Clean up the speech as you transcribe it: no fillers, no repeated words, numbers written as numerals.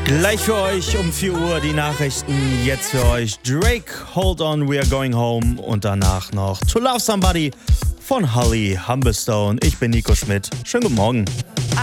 Gleich für euch um 4 Uhr die Nachrichten. Jetzt für euch Drake, Hold On, We Are Going Home. Und danach noch To Love Somebody von Holly Humberstone. Ich bin Nico Schmidt. Schönen guten Morgen.